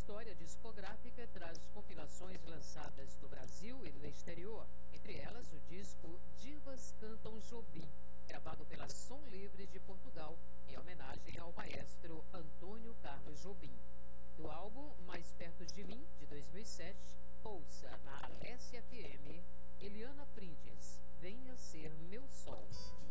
trajetória discográfica traz compilações lançadas no Brasil e no exterior, entre elas o disco Divas Cantam Jobim, gravado pela Som Livre de Portugal, em homenagem ao maestro Antônio Carlos Jobim. Do álbum Mais Perto de Mim, de 2007, ouça na Alessia FM, Eliana Prindes, Venha Ser Meu Sol.